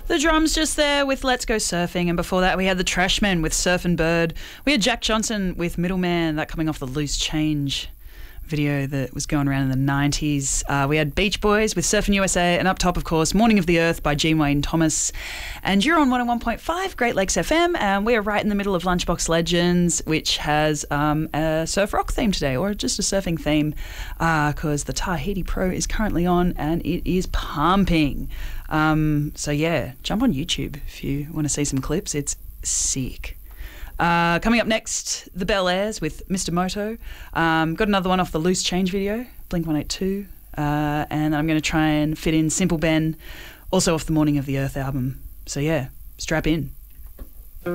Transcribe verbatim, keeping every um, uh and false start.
The Drums just there with Let's Go Surfing, and before that we had the Trashmen with Surf and Bird. We had Jack Johnson with Middleman, that coming off the Loose Change video that was going around in the nineties. Uh, we had Beach Boys with Surfing U S A, and up top, of course, Morning of the Earth by Gene Wayne Thomas. And you're on one oh one point five Great Lakes F M, and we are right in the middle of Lunchbox Legends, which has um, a surf rock theme today, or just a surfing theme, because uh, the Tahiti Pro is currently on and it is pumping. Um, so yeah, jump on YouTube if you want to see some clips. It's sick. Uh, coming up next, the Bel Airs with Mister Moto. Um, got another one off the Loose Change video, Blink one eighty-two. Uh, and I'm going to try and fit in Simple Ben, also off the Morning of the Earth album. So yeah, strap in.